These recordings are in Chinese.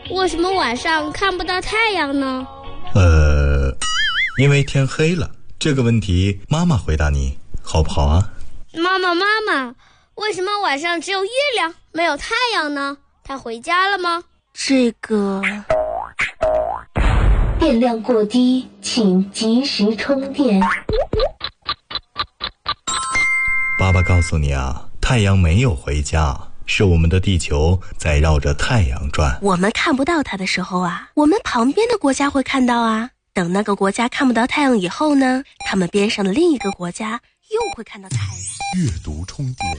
为什么晚上看不到太阳呢？ 因为天黑了。这个问题妈妈回答你好不好啊？ 妈妈，为什么晚上只有月亮没有太阳呢？他回家了吗？ 这个电量过低，请及时充电。 爸爸告诉你啊，太阳没有回家，是我们的地球在绕着太阳转。 我们看不到它的时候啊，我们旁边的国家会看到啊。等那个国家看不到太阳以后呢，他们边上的另一个国家又会看到太阳。 阅读充电。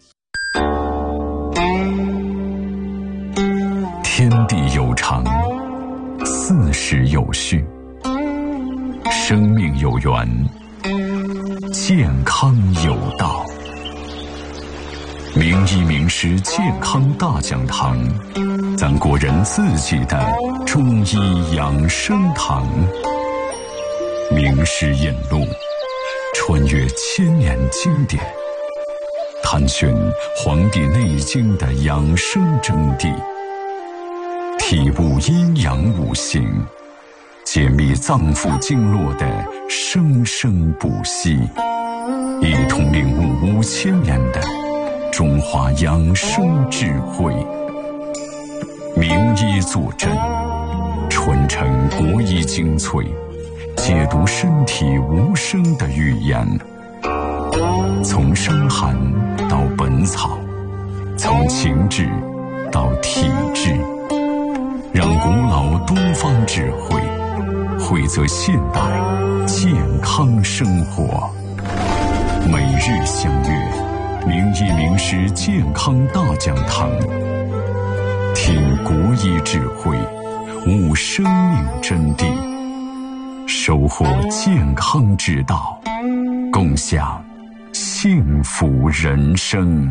天地有常，四时有序，生命有源，健康有道。名医名师健康大讲堂，咱国人自己的中医养生堂。名师引路，穿越千年经典，探寻《黄帝内经》的养生真谛，体悟阴阳五行，解密脏腑经络的生生不息，一同领悟5000年的中华养生智慧。名医坐镇，传承国医精粹，解读身体无声的语言。从伤寒到本草，从情志到体质，让古老东方智慧汇泽现代健康生活。每日相约名医名师健康大讲堂，听国医智慧，悟生命真谛，收获健康之道，共享幸福人生。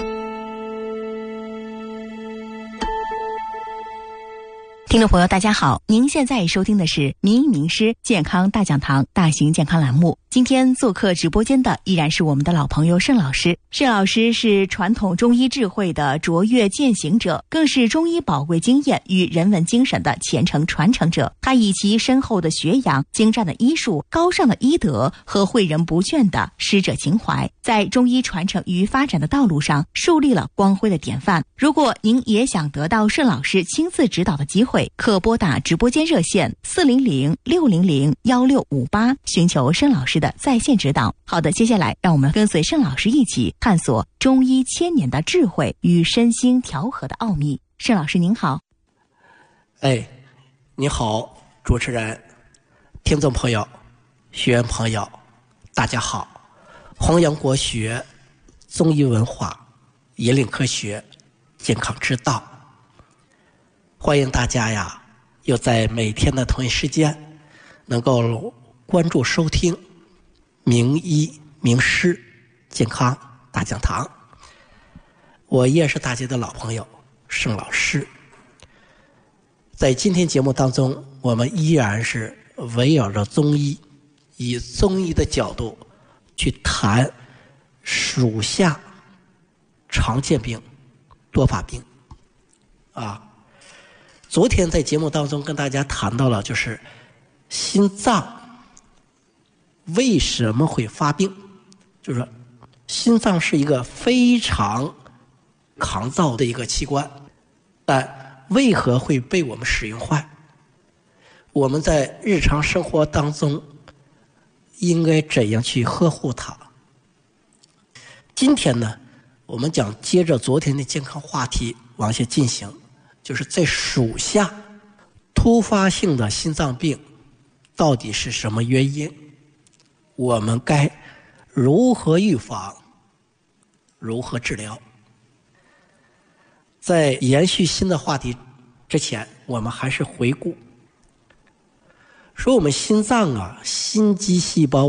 听众朋友大家好，您现在收听的是名医名师健康大讲堂大型健康栏目。今天做客直播间的依然是我们的老朋友盛老师。盛老师是传统中医智慧的卓越践行者，更是中医宝贵经验与人文精神的虔诚传承者。他以其深厚的学养、精湛的医术、高尚的医德和诲人不倦的师者情怀，在中医传承与发展的道路上树立了光辉的典范。如果您也想得到盛老师亲自指导的机会，可拨打直播间热线400-600-1658，寻求盛老师的在线指导。好的，接下来让我们跟随盛老师一起探索中医1000年的智慧与身心调和的奥秘。盛老师您好。 你好，主持人，听众朋友，学员朋友，大家好。弘扬国学，中医文化，引领科学，健康之道。欢迎大家呀，又在每天的同一时间能够关注收听名医名师健康大讲堂。我也是大家的老朋友盛老师。在今天节目当中，我们依然是围绕着中医，以中医的角度去谈属下常见病、多发病昨天在节目当中跟大家谈到了，就是心脏为什么会发病，就是说心脏是一个非常抗造的一个器官，但为何会被我们使用坏？我们在日常生活当中应该怎样去呵护它？今天呢，我们讲接着昨天的健康话题往下进行，就是在属下突发性的心脏病到底是什么原因？我们该如何预防？如何治疗？在延续新的话题之前，我们还是回顾说，我们心脏心肌细胞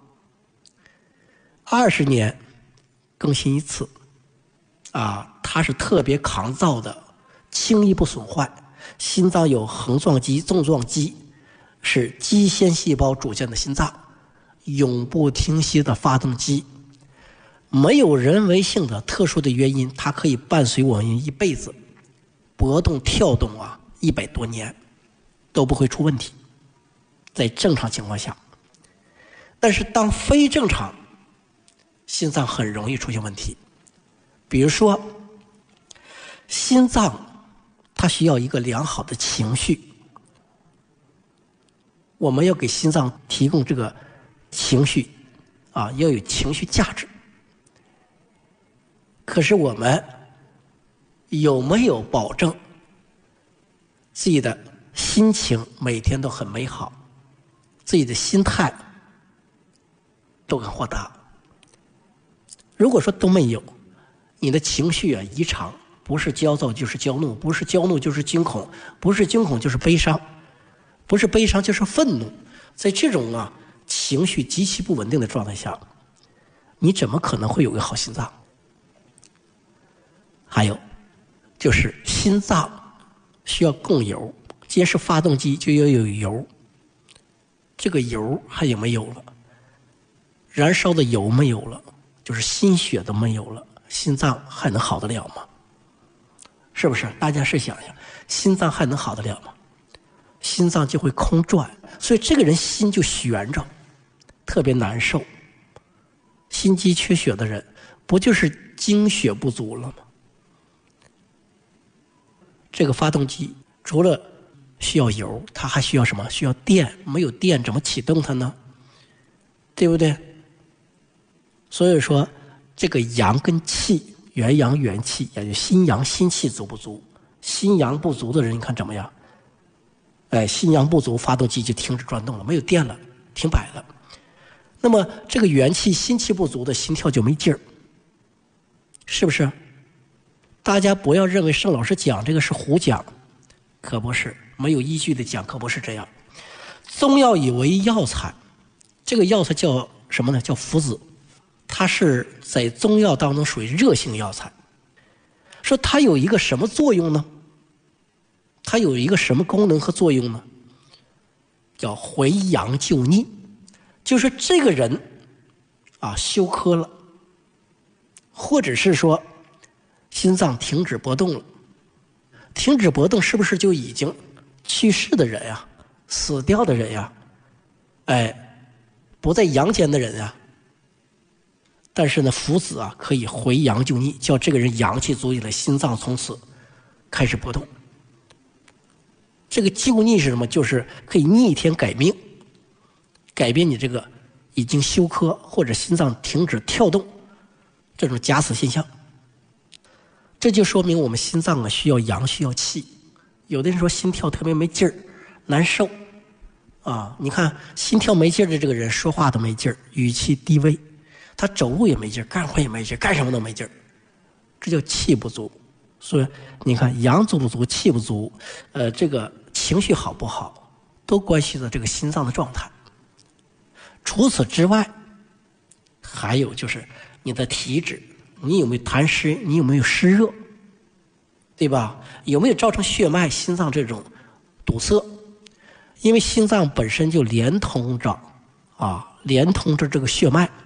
20年更新一次它是特别抗造的，轻易不损坏。心脏有横状肌、纵状肌，是肌纤细胞组建的心脏，永不停息的发动机。没有人为性的特殊的原因，它可以伴随我们一辈子，搏动跳动 100多年都不会出问题，在正常情况下。但是当非正常，心脏很容易出现问题。比如说心脏它需要一个良好的情绪，我们要给心脏提供这个情绪要有情绪价值。可是我们有没有保证自己的心情每天都很美好，自己的心态都很豁达？如果说都没有，你的情绪异常，不是焦躁就是焦怒，不是焦怒就是惊恐，不是惊恐就是悲伤，不是悲伤就是愤怒，在这种情绪极其不稳定的状态下，你怎么可能会有个好心脏？还有就是心脏需要供油，既然是发动机就要有油，这个油还有没有了？燃烧的油没有了，就是心血都没有了，心脏还能好得了吗？是不是？大家试想一下，心脏还能好得了吗？心脏就会空转，所以这个人心就悬着，特别难受。心肌缺血的人不就是精血不足了吗？这个发动机除了需要油，它还需要什么？需要电，没有电怎么启动它呢？对不对？所以说这个阳跟气，元阳元气，也就心阳心气足不足？心阳不足的人，你看怎么样？心阳不足，发动机就停止转动了，没有电了，停摆了。那么这个元气心气不足的，心跳就没劲儿，是不是？大家不要认为盛老师讲这个是胡讲，可不是，没有依据的讲，可不是这样。中药以为药材，这个药材叫什么呢？叫附子，它是在中药当中属于热性药材。说它有一个什么作用呢？它有一个什么功能和作用呢？叫回阳救逆，就是这个人休克了，或者是说心脏停止搏动了。停止搏动是不是就已经去世的人呀，死掉的人呀，不在阳间的人呀？但是呢，附子可以回阳救逆，叫这个人阳气足以了，心脏从此开始搏动。这个救逆是什么？就是可以逆天改命，改变你这个已经休克或者心脏停止跳动这种假死现象。这就说明我们心脏需要阳，需要气。有的人说心跳特别没劲儿，难受你看心跳没劲儿的这个人说话都没劲儿，语气低微，他走路也没劲儿，干活也没劲儿，干什么都没劲儿，这叫气不足。所以你看阳足不足，气不足，这个情绪好不好都关系到这个心脏的状态。除此之外，还有就是你的体质，你有没有痰湿，你有没有湿热，对吧？有没有造成血脉心脏这种堵塞？因为心脏本身就连通着这个血脉，